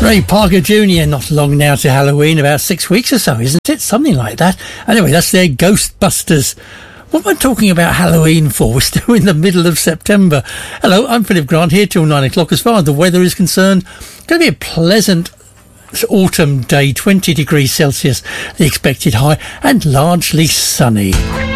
Ray Parker Jr., not long now to Halloween, about 6 weeks or so, isn't it? Something like that. Anyway, that's their Ghostbusters. What am I talking about Halloween for? We're still in the middle of September. Hello, I'm Philip Grant, here till 9 o'clock. As far as the weather is concerned, it's going to be a pleasant autumn day, 20 degrees Celsius, the expected high, and largely sunny.